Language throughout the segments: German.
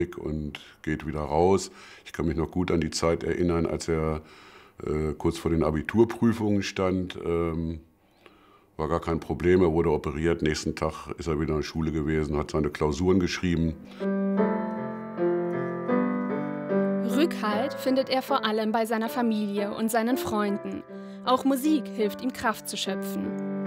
und geht wieder raus. Ich kann mich noch gut an die Zeit erinnern, als er kurz vor den Abiturprüfungen stand. War gar kein Problem, er wurde operiert. Nächsten Tag ist er wieder in der Schule gewesen, hat seine Klausuren geschrieben. Rückhalt findet er vor allem bei seiner Familie und seinen Freunden. Auch Musik hilft ihm, Kraft zu schöpfen.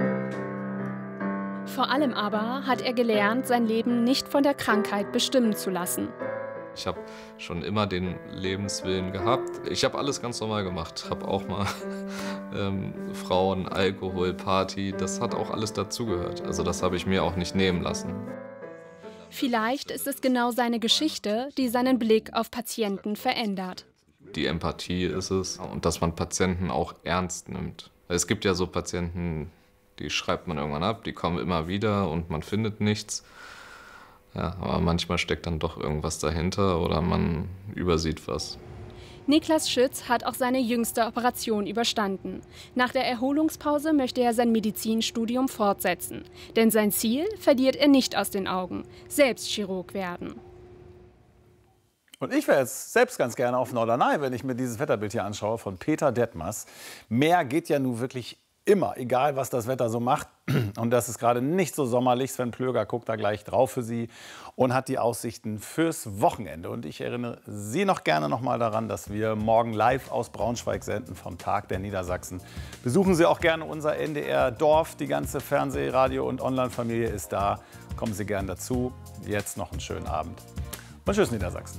Vor allem aber hat er gelernt, sein Leben nicht von der Krankheit bestimmen zu lassen. Ich habe schon immer den Lebenswillen gehabt. Ich habe alles ganz normal gemacht. Habe auch mal Frauen, Alkohol, Party, das hat auch alles dazugehört. Also das habe ich mir auch nicht nehmen lassen. Vielleicht ist es genau seine Geschichte, die seinen Blick auf Patienten verändert. Die Empathie ist es und dass man Patienten auch ernst nimmt. Es gibt ja so Patienten, die schreibt man irgendwann ab, die kommen immer wieder und man findet nichts. Ja, aber manchmal steckt dann doch irgendwas dahinter oder man übersieht was. Niklas Schütz hat auch seine jüngste Operation überstanden. Nach der Erholungspause möchte er sein Medizinstudium fortsetzen. Denn sein Ziel verliert er nicht aus den Augen: selbst Chirurg werden. Und ich wäre jetzt selbst ganz gerne auf Norderney, wenn ich mir dieses Wetterbild hier anschaue von Peter Detmers. Meer geht ja nun wirklich immer, egal was das Wetter so macht. Und das ist gerade nicht so sommerlich. Sven Plöger guckt da gleich drauf für Sie und hat die Aussichten fürs Wochenende. Und ich erinnere Sie noch gerne noch mal daran, dass wir morgen live aus Braunschweig senden vom Tag der Niedersachsen. Besuchen Sie auch gerne unser NDR-Dorf. Die ganze Fernseh-, Radio- und Online-Familie ist da. Kommen Sie gern dazu. Jetzt noch einen schönen Abend. Und tschüss, Niedersachsen.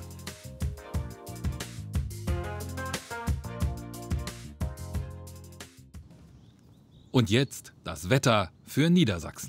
Und jetzt das Wetter für Niedersachsen.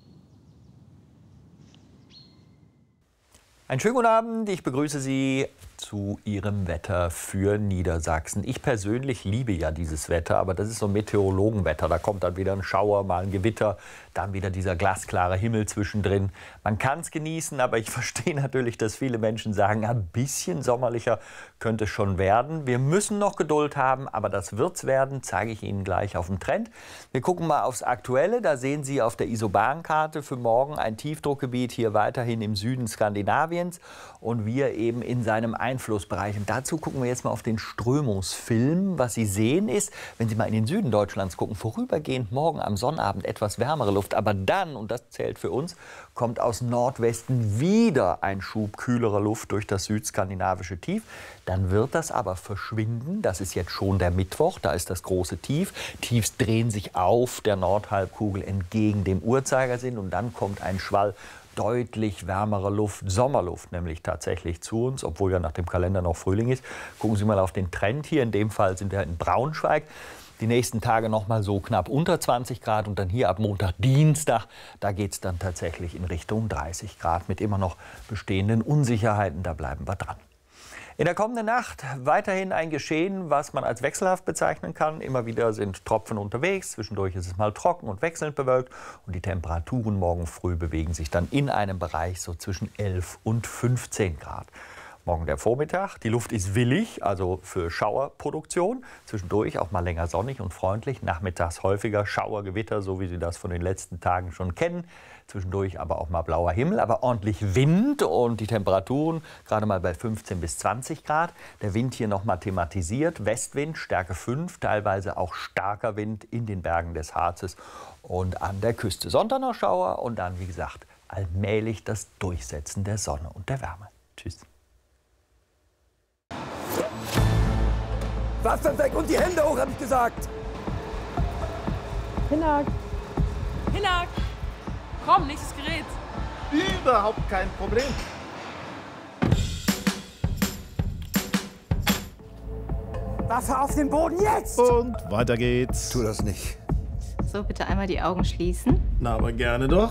Einen schönen guten Abend, ich begrüße Sie zu Ihrem Wetter für Niedersachsen. Ich persönlich liebe ja dieses Wetter, aber das ist so ein Meteorologenwetter. Da kommt dann wieder ein Schauer, mal ein Gewitter, dann wieder dieser glasklare Himmel zwischendrin. Man kann es genießen, aber ich verstehe natürlich, dass viele Menschen sagen, ein bisschen sommerlicher könnte es schon werden. Wir müssen noch Geduld haben, aber das wird's werden, zeige ich Ihnen gleich auf dem Trend. Wir gucken mal aufs Aktuelle. Da sehen Sie auf der Isobankarte für morgen ein Tiefdruckgebiet hier weiterhin im Süden Skandinaviens und wir eben in seinem Einflussbereich. Und dazu gucken wir jetzt mal auf den Strömungsfilm. Was Sie sehen ist, wenn Sie mal in den Süden Deutschlands gucken, vorübergehend morgen am Sonnabend etwas wärmere Luft. Aber dann, und das zählt für uns, kommt aus Nordwesten wieder ein Schub kühlerer Luft durch das südskandinavische Tief. Dann wird das aber verschwinden. Das ist jetzt schon der Mittwoch, da ist das große Tief. Tiefs drehen sich auf der Nordhalbkugel entgegen dem Uhrzeigersinn. Und dann kommt ein Schwall deutlich wärmere Luft, Sommerluft nämlich tatsächlich zu uns, obwohl ja nach dem Kalender noch Frühling ist. Gucken Sie mal auf den Trend hier. In dem Fall sind wir in Braunschweig. Die nächsten Tage noch mal so knapp unter 20 Grad und dann hier ab Montag, Dienstag, da geht es dann tatsächlich in Richtung 30 Grad mit immer noch bestehenden Unsicherheiten. Da bleiben wir dran. In der kommenden Nacht weiterhin ein Geschehen, was man als wechselhaft bezeichnen kann. Immer wieder sind Tropfen unterwegs, zwischendurch ist es mal trocken und wechselnd bewölkt. Und die Temperaturen morgen früh bewegen sich dann in einem Bereich so zwischen 11 und 15 Grad. Morgen der Vormittag, die Luft ist willig, also für Schauerproduktion. Zwischendurch auch mal länger sonnig und freundlich. Nachmittags häufiger Schauergewitter, so wie Sie das von den letzten Tagen schon kennen. Zwischendurch aber auch mal blauer Himmel, aber ordentlich Wind und die Temperaturen gerade mal bei 15 bis 20 Grad. Der Wind hier noch mal thematisiert. Westwind, Stärke 5, teilweise auch starker Wind in den Bergen des Harzes und an der Küste. Sonntag noch Schauer und dann, wie gesagt, allmählich das Durchsetzen der Sonne und der Wärme. Tschüss. Wasser weg und die Hände hoch, habe ich gesagt. Hinak. Hinak. Komm, nächstes Gerät. Überhaupt kein Problem. Wasser auf den Boden jetzt! Und weiter geht's. Tu das nicht. So, bitte einmal die Augen schließen. Na, aber gerne doch.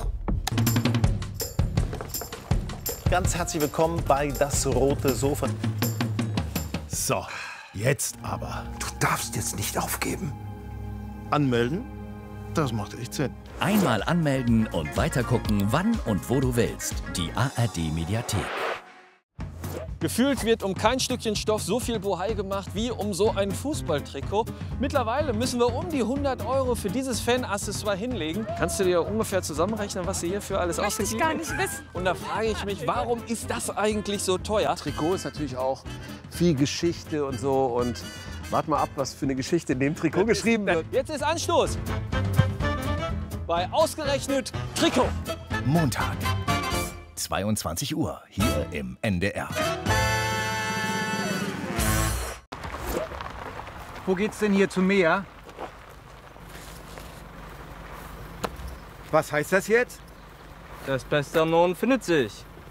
Ganz herzlich willkommen bei Das Rote Sofa. So, jetzt aber. Du darfst jetzt nicht aufgeben. Anmelden? Das macht echt Sinn. Einmal anmelden und weitergucken, wann und wo du willst. Die ARD Mediathek. Gefühlt wird um kein Stückchen Stoff so viel Bohai gemacht wie um so ein Fußballtrikot. Mittlerweile müssen wir um die 100 € für dieses Fan-Accessoire hinlegen. Kannst du dir ungefähr zusammenrechnen, was sie hierfür alles ausgegeben haben? Möchte ich gar nicht wissen. Und da frage ich mich, warum ist das eigentlich so teuer? Trikot ist natürlich auch viel Geschichte und so. Und wart mal ab, was für eine Geschichte in dem Trikot geschrieben wird. Jetzt ist Anstoß bei Ausgerechnet Trikot. Montag, 22 Uhr, hier im NDR. Wo geht's denn hier zum Meer? Was heißt das jetzt? Das Beste am Norden findet sich.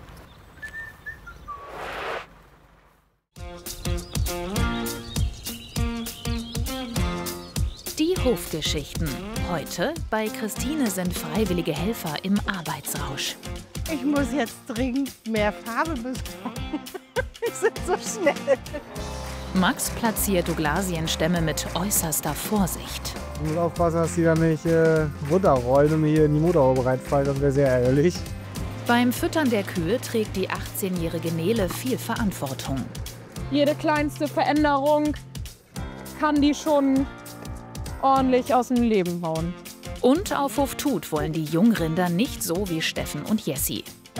Die Hofgeschichten. Heute bei Christine sind freiwillige Helfer im Arbeitsrausch. Ich muss jetzt dringend mehr Farbe besorgen. Wir sind so schnell. Max platziert Douglasienstämme mit äußerster Vorsicht. Ich muss aufpassen, dass die da nicht runterrollen und mir hier in die Motorhaube reinfallen. Das wäre sehr ärgerlich. Beim Füttern der Kühe trägt die 18-jährige Nele viel Verantwortung. Jede kleinste Veränderung kann die schon ordentlich aus dem Leben hauen. Und auf Hof Tut wollen die Jungrinder nicht so wie Steffen und Jessie.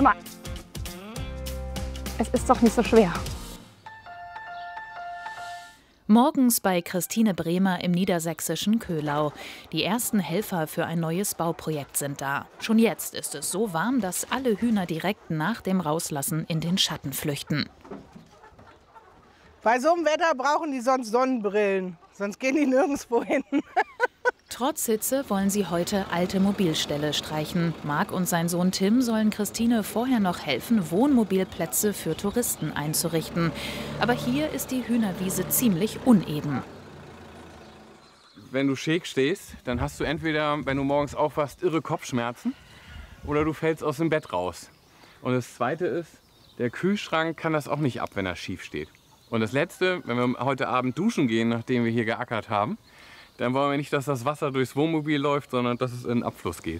Es ist doch nicht so schwer. Morgens bei Christine Bremer im niedersächsischen Köhlau. Die ersten Helfer für ein neues Bauprojekt sind da. Schon jetzt ist es so warm, dass alle Hühner direkt nach dem Rauslassen in den Schatten flüchten. Bei so einem Wetter brauchen die sonst Sonnenbrillen. Sonst gehen die nirgendwo hin. Trotz Hitze wollen sie heute alte Mobilställe streichen. Marc und sein Sohn Tim sollen Christine vorher noch helfen, Wohnmobilplätze für Touristen einzurichten. Aber hier ist die Hühnerwiese ziemlich uneben. Wenn du schräg stehst, dann hast du entweder, wenn du morgens aufwachst, irre Kopfschmerzen oder du fällst aus dem Bett raus. Und das Zweite ist, der Kühlschrank kann das auch nicht ab, wenn er schief steht. Und das Letzte, wenn wir heute Abend duschen gehen, nachdem wir hier geackert haben, dann wollen wir nicht, dass das Wasser durchs Wohnmobil läuft, sondern dass es in den Abfluss geht.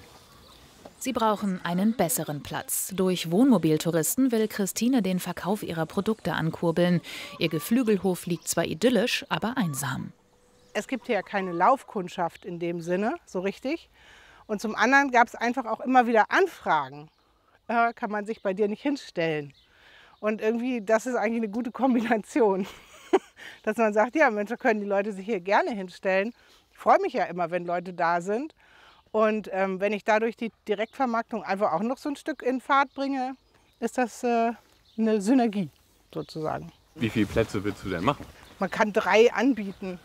Sie brauchen einen besseren Platz. Durch Wohnmobiltouristen will Christine den Verkauf ihrer Produkte ankurbeln. Ihr Geflügelhof liegt zwar idyllisch, aber einsam. Es gibt hier ja keine Laufkundschaft in dem Sinne, so richtig. Und zum anderen gab es einfach auch immer wieder Anfragen. Kann man sich bei dir nicht hinstellen? Und irgendwie, das ist eigentlich eine gute Kombination. Dass man sagt, ja Mensch, da können die Leute sich hier gerne hinstellen. Ich freue mich ja immer, wenn Leute da sind. Und wenn ich dadurch die Direktvermarktung einfach auch noch so ein Stück in Fahrt bringe, ist das eine Synergie sozusagen. Wie viele Plätze willst du denn machen? Man kann 3 anbieten.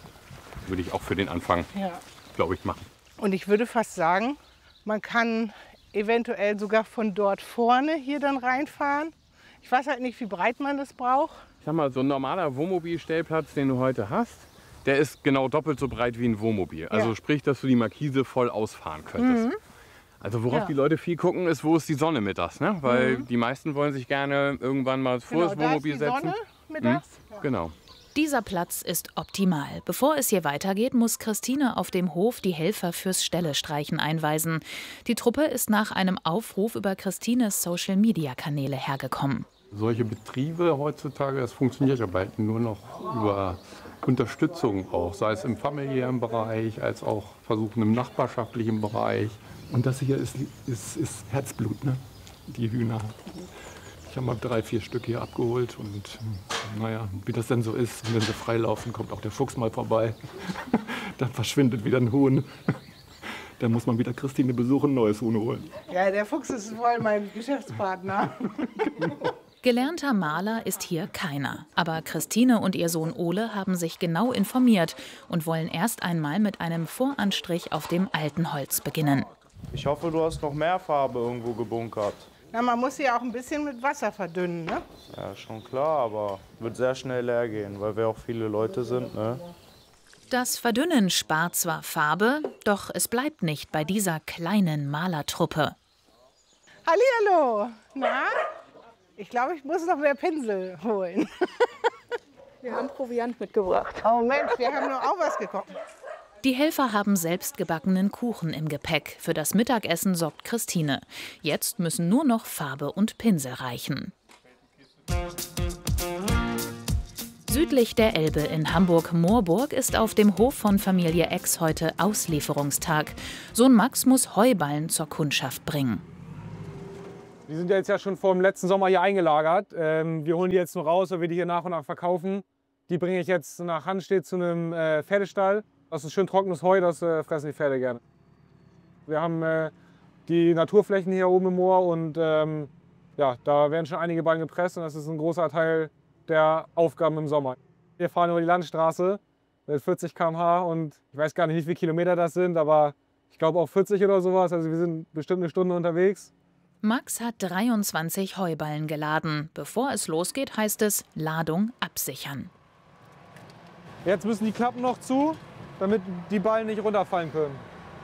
Würde ich auch für den Anfang, glaube ich, machen. Und ich würde fast sagen, man kann eventuell sogar von dort vorne hier dann reinfahren. Ich weiß halt nicht, wie breit man das braucht. Ich sag mal, so ein normaler Wohnmobilstellplatz, den du heute hast, der ist genau doppelt so breit wie ein Wohnmobil. Also sprich, dass du die Markise voll ausfahren könntest. Mhm. Also worauf die Leute viel gucken, ist, wo ist die Sonne mittags. Ne? Weil die meisten wollen sich gerne irgendwann mal vor das Wohnmobil setzen. Sonne mittags? Genau. Dieser Platz ist optimal. Bevor es hier weitergeht, muss Christine auf dem Hof die Helfer fürs Ställe-Streichen einweisen. Die Truppe ist nach einem Aufruf über Christines Social-Media-Kanäle hergekommen. Solche Betriebe heutzutage, das funktioniert ja bald nur noch über Unterstützung auch, sei es im familiären Bereich, als auch versuchen im nachbarschaftlichen Bereich. Und das hier ist Herzblut, ne? Die Hühner. Ich habe mal 3, 4 Stück hier abgeholt und naja, wie das denn so ist, wenn sie freilaufen, kommt auch der Fuchs mal vorbei. Dann verschwindet wieder ein Huhn. Dann muss man wieder Christine besuchen, ein neues Huhn holen. Ja, der Fuchs ist voll mein Geschäftspartner. Gelernter Maler ist hier keiner. Aber Christine und ihr Sohn Ole haben sich genau informiert und wollen erst einmal mit einem Voranstrich auf dem alten Holz beginnen. Ich hoffe, du hast noch mehr Farbe irgendwo gebunkert. Na, man muss sie auch ein bisschen mit Wasser verdünnen, ne? Ja, schon klar, aber wird sehr schnell leer gehen, weil wir auch viele Leute sind, ne? Das Verdünnen spart zwar Farbe, doch es bleibt nicht bei dieser kleinen Malertruppe. Hallihallo! Na? Ich glaube, ich muss noch mehr Pinsel holen. Wir haben Proviant mitgebracht. Oh Mensch, wir haben nur auch was gekocht. Die Helfer haben selbstgebackenen Kuchen im Gepäck. Für das Mittagessen sorgt Christine. Jetzt müssen nur noch Farbe und Pinsel reichen. Südlich der Elbe in Hamburg-Moorburg ist auf dem Hof von Familie Ex heute Auslieferungstag. Sohn Max muss Heuballen zur Kundschaft bringen. Die sind ja jetzt schon vor dem letzten Sommer hier eingelagert. Wir holen die jetzt nur raus, weil wir die hier nach und nach verkaufen. Die bringe ich jetzt nach Hanstedt zu einem Pferdestall. Das ist schön trockenes Heu, das fressen die Pferde gerne. Wir haben die Naturflächen hier oben im Moor und ja, da werden schon einige Ballen gepresst und das ist ein großer Teil der Aufgaben im Sommer. Wir fahren über die Landstraße mit 40 km/h und ich weiß gar nicht, wie viele Kilometer das sind, aber ich glaube auch 40 oder sowas. Also wir sind bestimmt eine Stunde unterwegs. Max hat 23 Heuballen geladen. Bevor es losgeht, heißt es Ladung absichern. Jetzt müssen die Klappen noch zu, damit die Ballen nicht runterfallen können.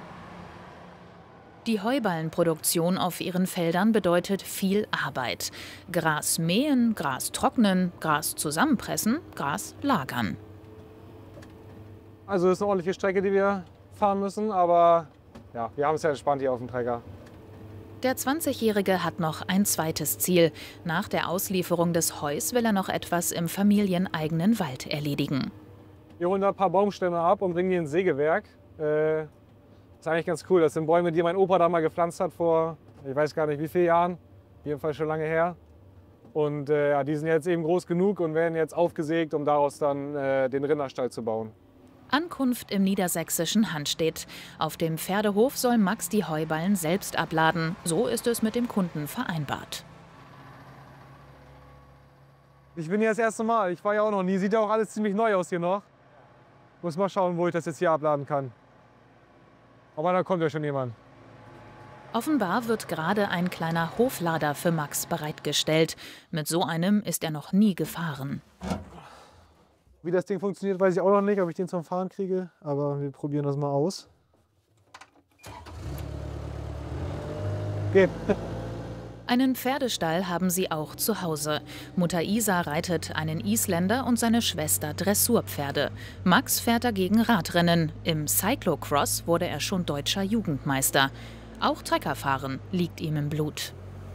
Die Heuballenproduktion auf ihren Feldern bedeutet viel Arbeit. Gras mähen, Gras trocknen, Gras zusammenpressen, Gras lagern. Also das ist eine ordentliche Strecke, die wir fahren müssen, aber ja, wir haben es ja entspannt hier auf dem Trecker. Der 20-Jährige hat noch ein zweites Ziel. Nach der Auslieferung des Heus will er noch etwas im familieneigenen Wald erledigen. Wir holen da ein paar Baumstämme ab und bringen die ins Sägewerk. Das ist eigentlich ganz cool. Das sind Bäume, die mein Opa da mal gepflanzt hat vor, ich weiß gar nicht wie vielen Jahren. Jedenfalls schon lange her. Und ja, die sind jetzt eben groß genug und werden jetzt aufgesägt, um daraus dann den Rinderstall zu bauen. Ankunft im niedersächsischen Hanstedt. Auf dem Pferdehof soll Max die Heuballen selbst abladen. So ist es mit dem Kunden vereinbart. Ich bin hier das erste Mal. Ich war ja auch noch nie. Sieht ja auch alles ziemlich neu aus hier noch. Muss mal schauen, wo ich das jetzt hier abladen kann. Aber da kommt ja schon jemand. Offenbar wird gerade ein kleiner Hoflader für Max bereitgestellt. Mit so einem ist er noch nie gefahren. Wie das Ding funktioniert, weiß ich auch noch nicht, ob ich den zum Fahren kriege. Aber wir probieren das mal aus. Geht. Einen Pferdestall haben sie auch zu Hause. Mutter Isa reitet einen Isländer und seine Schwester Dressurpferde. Max fährt dagegen Radrennen. Im Cyclocross wurde er schon deutscher Jugendmeister. Auch Treckerfahren liegt ihm im Blut.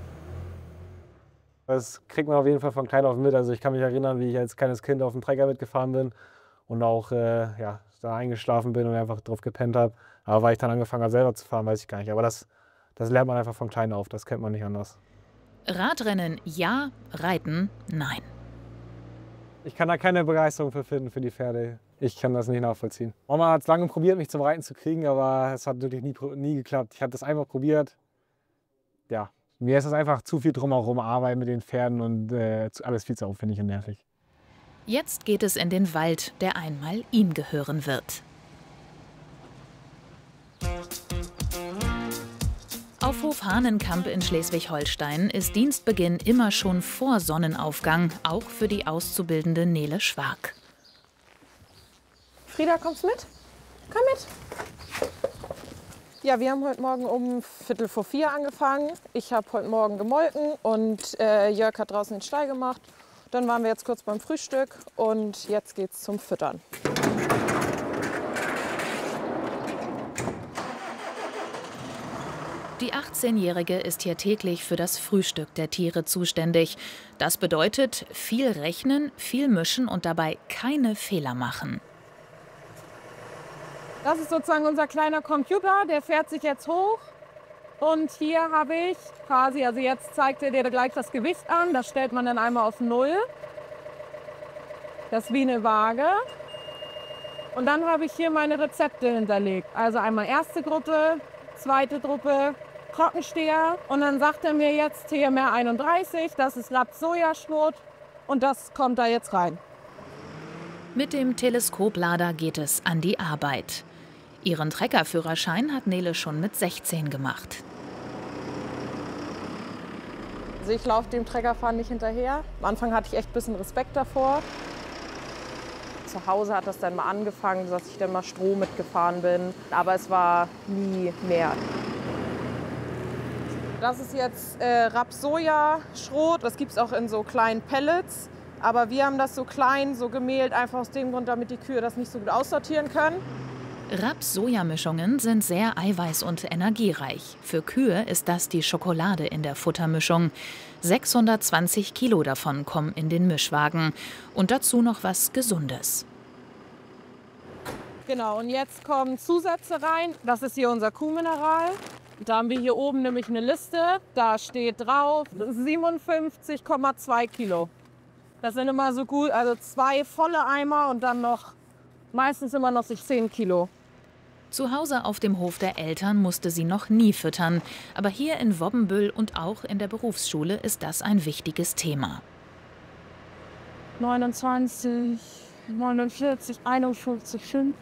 Das kriegt man auf jeden Fall von klein auf mit. Also ich kann mich erinnern, wie ich als kleines Kind auf dem Trecker mitgefahren bin und auch ja, da eingeschlafen bin und einfach drauf gepennt habe. Aber weil ich dann angefangen habe, selber zu fahren, weiß ich gar nicht. Aber das lernt man einfach von klein auf, das kennt man nicht anders. Radrennen ja, Reiten nein. Ich kann da keine Begeisterung für finden, für die Pferde. Ich kann das nicht nachvollziehen. Mama hat es lange probiert, mich zum Reiten zu kriegen, aber es hat wirklich nie geklappt. Ich habe das einmal probiert. Ja, mir ist es einfach zu viel drumherum, Arbeit mit den Pferden und alles viel zu aufwendig und nervig. Jetzt geht es in den Wald, der einmal ihm gehören wird. Auf Hof Hahnenkamp in Schleswig-Holstein ist Dienstbeginn immer schon vor Sonnenaufgang, auch für die auszubildende Nele Schwark. Frieda, kommst mit? Komm mit. Ja, wir haben heute Morgen um 3:45 angefangen. Ich habe heute Morgen gemolken und Jörg hat draußen den Stall gemacht. Dann waren wir jetzt kurz beim Frühstück und jetzt geht's zum Füttern. Die 18-Jährige ist hier täglich für das Frühstück der Tiere zuständig. Das bedeutet viel rechnen, viel mischen und dabei keine Fehler machen. Das ist sozusagen unser kleiner Computer, der fährt sich jetzt hoch. Und hier habe ich quasi, also jetzt zeigt er dir gleich das Gewicht an. Das stellt man dann einmal auf 0. Das ist wie eine Waage. Und dann habe ich hier meine Rezepte hinterlegt. Also einmal erste Gruppe, zweite Gruppe, Trockensteher. Und dann sagt er mir jetzt TMR 31, das ist Raps-Sojaschrot und das kommt da jetzt rein. Mit dem Teleskoplader geht es an die Arbeit. Ihren Treckerführerschein hat Nele schon mit 16 gemacht. Also ich laufe dem Treckerfahren nicht hinterher. Am Anfang hatte ich echt ein bisschen Respekt davor. Zu Hause hat das dann mal angefangen, dass ich dann mal Stroh mitgefahren bin. Aber es war nie mehr. Das ist jetzt Raps-Soja-Schrot. Das gibt es auch in so kleinen Pellets. Aber wir haben das so klein, so gemehlt, einfach aus dem Grund, damit die Kühe das nicht so gut aussortieren können. Raps-Soja-Mischungen sind sehr eiweiß- und energiereich. Für Kühe ist das die Schokolade in der Futtermischung. 620 Kilo davon kommen in den Mischwagen. Und dazu noch was Gesundes. Genau, und jetzt kommen Zusätze rein. Das ist hier unser Kuhmineral. Da haben wir hier oben nämlich eine Liste. Da steht drauf 57,2 Kilo. Das sind immer so gut, also 2 volle Eimer und dann noch meistens immer noch 10 Kilo. Zu Hause auf dem Hof der Eltern musste sie noch nie füttern. Aber hier in Wobbenbüll und auch in der Berufsschule ist das ein wichtiges Thema. 29, 49, 51, 5.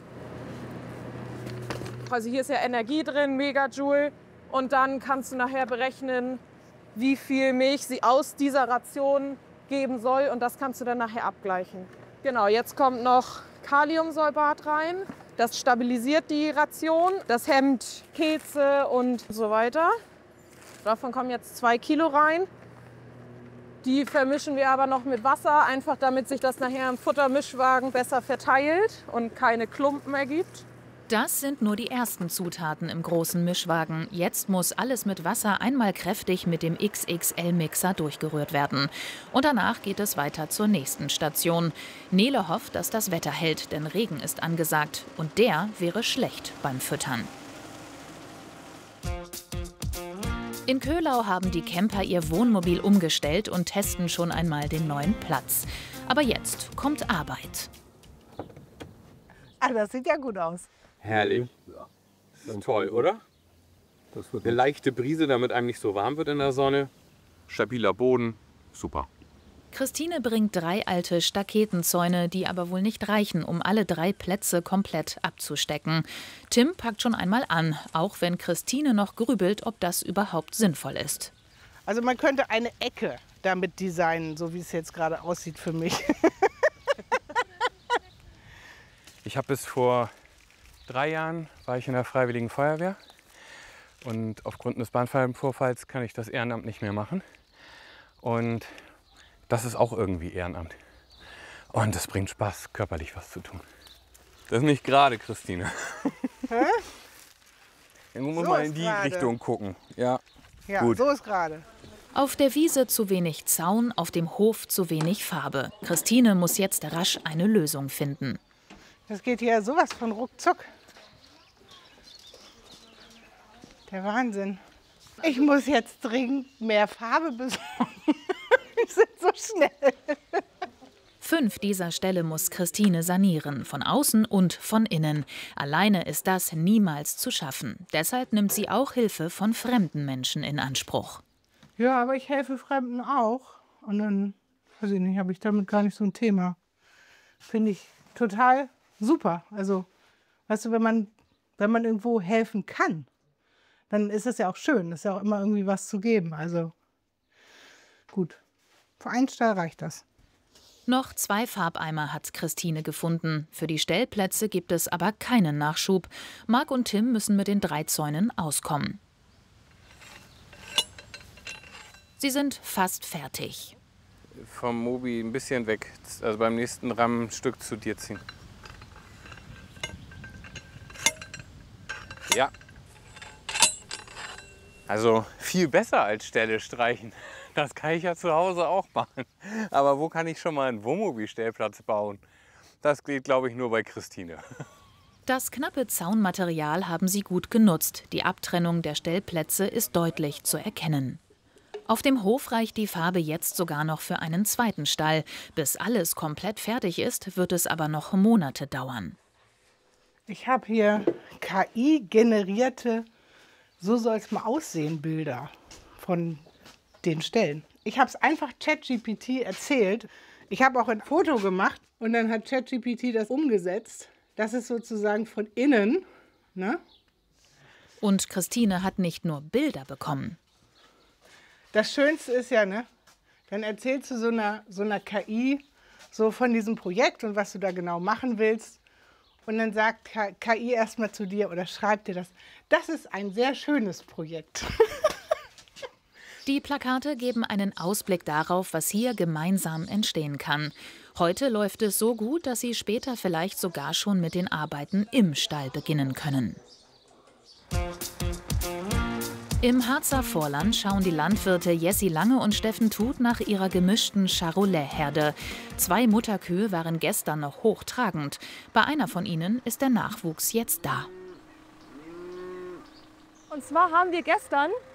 Also hier ist ja Energie drin, Megajoule. Und dann kannst du nachher berechnen, wie viel Milch sie aus dieser Ration geben soll. Und das kannst du dann nachher abgleichen. Genau, jetzt kommt noch Kaliumsorbat rein. Das stabilisiert die Ration. Das hemmt Pilze und so weiter. Davon kommen jetzt 2 Kilo rein. Die vermischen wir aber noch mit Wasser, einfach damit sich das nachher im Futtermischwagen besser verteilt und keine Klumpen ergibt. Das sind nur die ersten Zutaten im großen Mischwagen. Jetzt muss alles mit Wasser einmal kräftig mit dem XXL-Mixer durchgerührt werden. Und danach geht es weiter zur nächsten Station. Nele hofft, dass das Wetter hält, denn Regen ist angesagt. Und der wäre schlecht beim Füttern. In Köhlau haben die Camper ihr Wohnmobil umgestellt und testen schon einmal den neuen Platz. Aber jetzt kommt Arbeit. Ah, das sieht ja gut aus. Herrlich. Das ist toll, oder? Eine leichte Brise, damit einem nicht so warm wird in der Sonne. Stabiler Boden. Super. Christine bringt 3 alte Staketenzäune, die aber wohl nicht reichen, um alle 3 Plätze komplett abzustecken. Tim packt schon einmal an, auch wenn Christine noch grübelt, ob das überhaupt sinnvoll ist. Also man könnte eine Ecke damit designen, so wie es jetzt gerade aussieht für mich. Ich habe bis vor 3 Jahren war ich in der Freiwilligen Feuerwehr. Und aufgrund des Bandscheibenvorfalls kann ich das Ehrenamt nicht mehr machen. Und das ist auch irgendwie Ehrenamt. Und es bringt Spaß, körperlich was zu tun. Das ist nicht gerade, Christine. Hä? Irgendwo muss So man ist in die gerade. Richtung gucken. Ja, Ja, gut. so ist gerade. Auf der Wiese zu wenig Zaun, auf dem Hof zu wenig Farbe. Christine muss jetzt rasch eine Lösung finden. Das geht hier sowas von ruckzuck. Der Wahnsinn. Ich muss jetzt dringend mehr Farbe besorgen. Wir sind so schnell. 5 dieser Ställe muss Christine sanieren, von außen und von innen. Alleine ist das niemals zu schaffen. Deshalb nimmt sie auch Hilfe von fremden Menschen in Anspruch. Ja, aber ich helfe Fremden auch. Und dann, weiß ich nicht, habe ich damit gar nicht so ein Thema. Finde ich total super. Also, weißt du, wenn man irgendwo helfen kann, dann ist es ja auch schön. Es ist ja auch immer irgendwie was zu geben. Also, gut. Für einen Stall reicht das. Noch 2 Farbeimer hat Christine gefunden. Für die Stellplätze gibt es aber keinen Nachschub. Marc und Tim müssen mit den 3 Zäunen auskommen. Sie sind fast fertig. Vom Mobi ein bisschen weg. Also beim nächsten Rahmenstück zu dir ziehen. Ja. Also viel besser als Ställe streichen. Das kann ich ja zu Hause auch machen. Aber wo kann ich schon mal einen Wohnmobilstellplatz bauen? Das geht, glaube ich, nur bei Christine. Das knappe Zaunmaterial haben sie gut genutzt. Die Abtrennung der Stellplätze ist deutlich zu erkennen. Auf dem Hof reicht die Farbe jetzt sogar noch für einen zweiten Stall. Bis alles komplett fertig ist, wird es aber noch Monate dauern. Ich habe hier KI-generierte, so soll es mal aussehen, Bilder von den Stellen. Ich habe es einfach ChatGPT erzählt. Ich habe auch ein Foto gemacht und dann hat ChatGPT das umgesetzt. Das ist sozusagen von innen. Ne? Und Christine hat nicht nur Bilder bekommen. Das Schönste ist ja, ne? Dann erzählst du so einer KI so von diesem Projekt und was du da genau machen willst. Und dann sagt KI erstmal zu dir oder schreibt dir das. Das ist ein sehr schönes Projekt. Die Plakate geben einen Ausblick darauf, was hier gemeinsam entstehen kann. Heute läuft es so gut, dass sie später vielleicht sogar schon mit den Arbeiten im Stall beginnen können. Im Harzer Vorland schauen die Landwirte Jessie Lange und Steffen Tuth nach ihrer gemischten Charolais-Herde. 2 Mutterkühe waren gestern noch hochtragend. Bei einer von ihnen ist der Nachwuchs jetzt da. Und zwar haben wir gestern